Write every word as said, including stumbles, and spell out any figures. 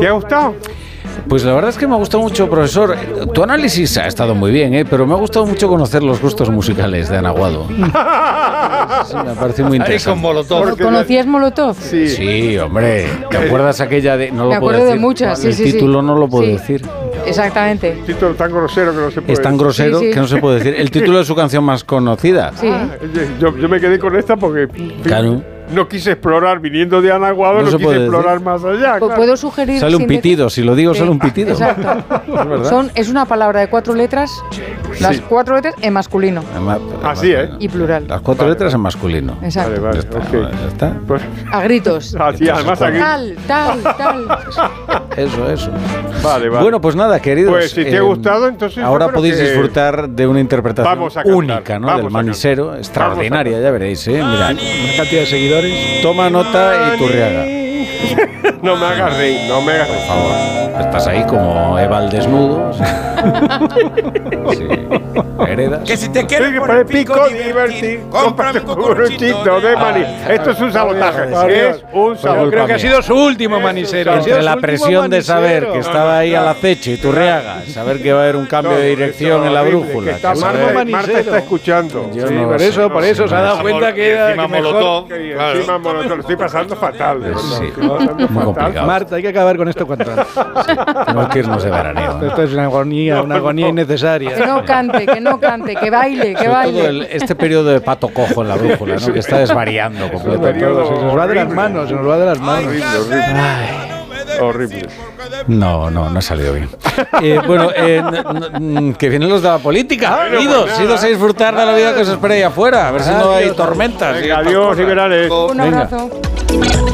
¿Te ha gustado? Pues la verdad es que me ha gustado mucho, profesor. Tu análisis ha estado muy bien, ¿eh? Pero me ha gustado mucho conocer los gustos musicales de Ana Aguado. Sí, me parece muy interesante. Ahí con Molotov. ¿Conocías Molotov? Sí. Sí, hombre. ¿Te acuerdas aquella de...? No lo Me puedo acuerdo de decir. muchas, sí, El sí, sí. título no lo puedo Sí. decir. Exactamente. Título tan grosero que no se puede Es tan decir. grosero Sí, sí. que no se puede decir. El título de su canción más conocida. Sí. Ah, yo, yo me quedé con esta porque Claro. no quise explorar, viniendo de Ana Aguado, No no, se quise puede explorar más allá. Pu- claro. ¿Puedo sugerir? Sale un sin pitido. Si lo digo, Sí. sale un pitido. Exacto. Es verdad. Son, es una palabra de cuatro letras, las Sí. cuatro letras en masculino Además- Así, ¿eh? y plural. Las cuatro Vale, letras en masculino. Exacto. Vale, vale, Ya está, ok. ya está. Pues, A gritos. así, además aquí. Tal, tal, tal. Eso, eso. Vale, vale. Bueno, pues nada, queridos. Pues si te ha gustado, entonces yo ahora creo podéis que disfrutar de una interpretación vamos a cantar, única, ¿no? vamos Del a manisero, cantar. extraordinaria, Vamos a ya veréis, ¿eh? Mira, Una cantidad de seguidores. toma nota y Turriaga. No me hagas reír, no me hagas reír. Por favor, estás ahí como Eva al desnudo. Sí. Heredas. Que si te Sí, quieres que por por el pico divertir, cómprame un cucuruchito de maní. Esto es un sabotaje. Adiós. Es un Yo sabotaje. creo que ha sido su último manisero. Ha sido Entre su la último presión de saber manisero. que estaba ahí al acecho y Turriaga, saber que va a haber un cambio de dirección en la horrible, brújula. que está que Marta, saber- manisero. Marta está escuchando. Yo Sí, no por sé. eso, por eso se ha dado cuenta que era encima que mejor. Molotov. Que Claro. encima Molotov, lo estoy pasando fatal. de verdad, Sí, estoy pasando muy fatal. complicado. Marta, hay que acabar con esto cuanto antes. Tenemos que irnos de veraneo. ¿eh? Esto es una agonía, una agonía Que innecesaria. no cante, que no cante, que baile, que Sobre todo baile. el- este periodo de pato cojo en la brújula, ¿no? Que está desvariando Sobre completamente. todo, se nos va de las horrible. manos, se nos va de las manos. Horrible, horrible. Horrible. No, no, no ha salido bien. Eh, bueno, eh, n- n- que vienen los de la política. Bueno, Idos, pues idos a disfrutar de la vida que os espera ahí afuera. A ver si no hay Adiós. tormentas. y Venga, estas adiós, cosas. liberales. Un Venga. abrazo.